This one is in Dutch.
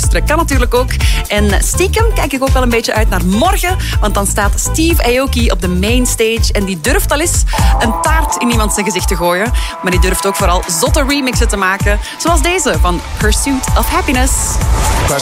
luisteren kan natuurlijk ook. En stiekem kijk ik ook wel een beetje uit naar morgen, want dan staat Steve Aoki op de main stage en die durft al eens een taart in iemand zijn gezicht te gooien. Maar die durft ook vooral zotte remixen te maken, zoals deze van Pursuit of Happiness.